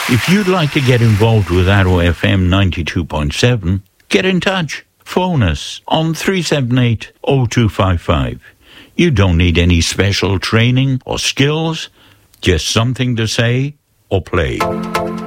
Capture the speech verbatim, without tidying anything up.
If you'd like to get involved with Arrow F M ninety-two point seven, get in touch. Phone us on three seven eight, oh two five five. You don't need any special training or skills, just something to say or play.